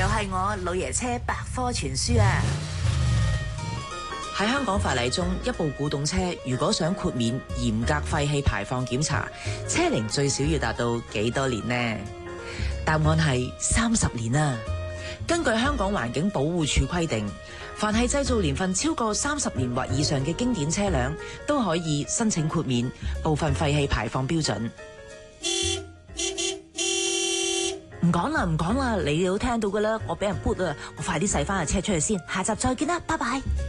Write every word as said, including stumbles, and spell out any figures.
係我老爺車百科全書啊！ 喺香港法例中，一部古董車如果想豁免嚴格廢氣排放檢查，車齡最少要達到幾多年呢？答案係三十年啊！根據香港環境保護署規定，凡係製造年份超過三十年或以上嘅經典車輛，都可以申請豁免部分廢氣排放標準。唔講啦，唔講啦，你都聽到噶啦，我俾人 boot 啊！我快啲駛翻架車出去先，下集再見啦，拜拜。